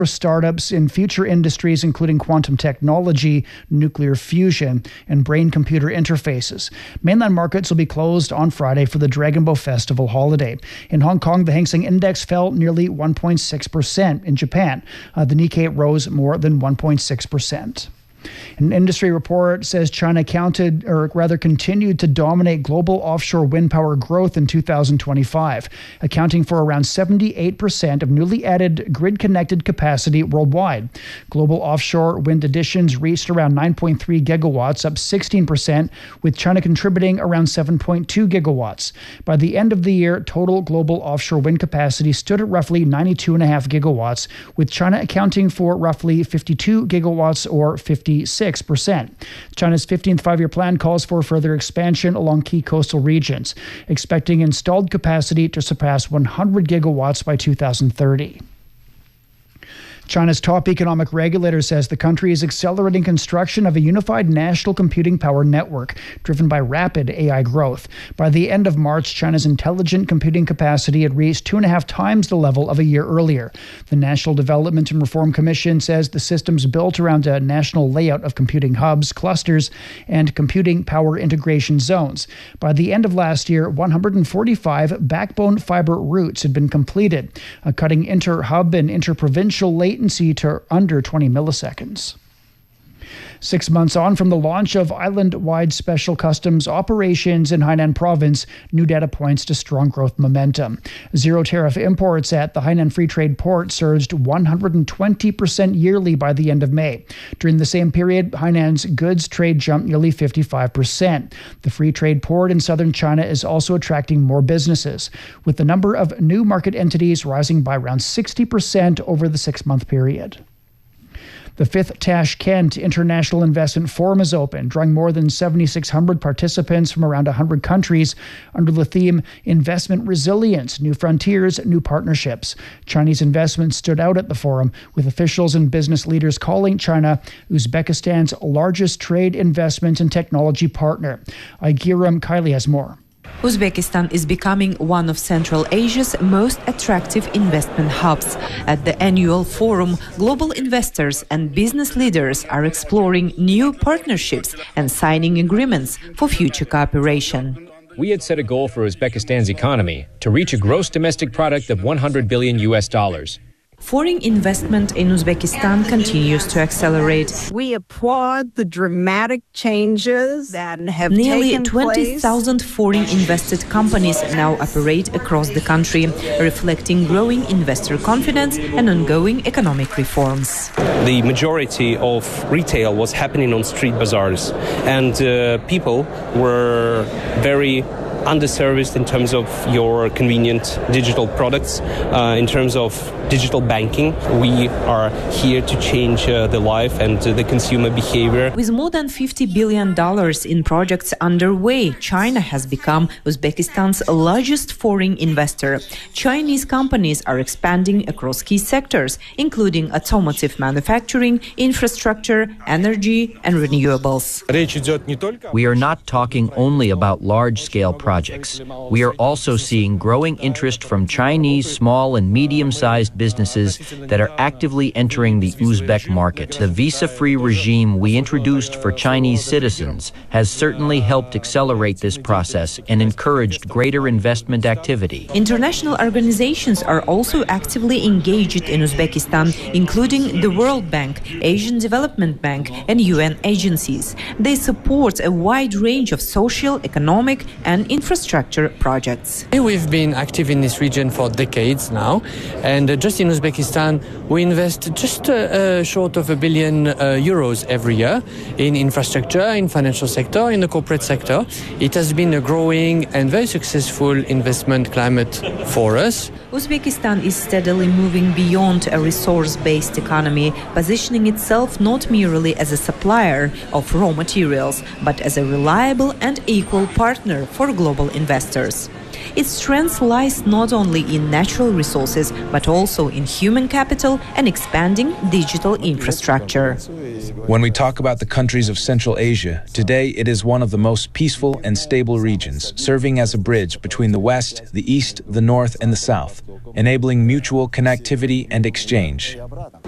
startups in future industries including quantum technology, nuclear fusion, and brain-computer interfaces. Mainland markets will be closed on Friday for the Dragon Boat Festival holiday. In Hong Kong, the Hang Seng Index fell nearly 1.6%. In Japan, the Nikkei rose more than 1.6%. An industry report says China continued to dominate global offshore wind power growth in 2025, accounting for around 78% of newly added grid-connected capacity worldwide. Global offshore wind additions reached around 9.3 gigawatts, up 16%, with China contributing around 7.2 gigawatts. By the end of the year, total global offshore wind capacity stood at roughly 92.5 gigawatts, with China accounting for roughly 52 gigawatts or 56%. China's 15th five-year plan calls for further expansion along key coastal regions, expecting installed capacity to surpass 100 gigawatts by 2030. China's top economic regulator says the country is accelerating construction of a unified national computing power network driven by rapid AI growth. By the end of March, China's intelligent computing capacity had reached 2.5 times the level of a year earlier. The National Development and Reform Commission says the system's built around a national layout of computing hubs, clusters, and computing power integration zones. By the end of last year, 145 backbone fiber routes had been completed, cutting inter-hub and inter-provincial latency to under 20 milliseconds. 6 months on from the launch of island-wide special customs operations in Hainan province, new data points to strong growth momentum. Zero-tariff imports at the Hainan Free Trade Port surged 120% yearly by the end of May. During the same period, Hainan's goods trade jumped nearly 55%. The Free Trade Port in southern China is also attracting more businesses, with the number of new market entities rising by around 60% over the 6-month period. The 5th Tashkent International Investment Forum is open, drawing more than 7,600 participants from around 100 countries under the theme Investment Resilience, New Frontiers, New Partnerships. Chinese investments stood out at the forum, with officials and business leaders calling China Uzbekistan's largest trade, investment, and technology partner. Aigiram Kylie has more. Uzbekistan is becoming one of Central Asia's most attractive investment hubs. At the annual forum, global investors and business leaders are exploring new partnerships and signing agreements for future cooperation. We had set a goal for Uzbekistan's economy to reach a gross domestic product of $100 billion. Foreign investment in Uzbekistan continues to accelerate. We applaud the dramatic changes that have Nearly taken place. 20,000 foreign invested companies now operate across the country, reflecting growing investor confidence and ongoing economic reforms. The majority of retail was happening on street bazaars, and people were very underserviced in terms of your convenient digital products, in terms of digital banking. We are here to change the life and the consumer behavior. With more than $50 billion in projects underway, China has become Uzbekistan's largest foreign investor. Chinese companies are expanding across key sectors, including automotive manufacturing, infrastructure, energy, and renewables. We are not talking only about large-scale projects. We are also seeing growing interest from Chinese small and medium-sized businesses that are actively entering the Uzbek market. The visa-free regime we introduced for Chinese citizens has certainly helped accelerate this process and encouraged greater investment activity. International organizations are also actively engaged in Uzbekistan, including the World Bank, Asian Development Bank, and UN agencies. They support a wide range of social, economic, and infrastructure projects. We've been active in this region for decades now, and just in Uzbekistan we invest just short of €1 billion every year in infrastructure, in financial sector, in the corporate sector. It has been a growing and very successful investment climate for us. Uzbekistan is steadily moving beyond a resource-based economy, positioning itself not merely as a supplier of raw materials, but as a reliable and equal partner for global investors. Its strength lies not only in natural resources, but also in human capital and expanding digital infrastructure. When we talk about the countries of Central Asia, today it is one of the most peaceful and stable regions, serving as a bridge between the West, the East, the North, and the South, enabling mutual connectivity and exchange.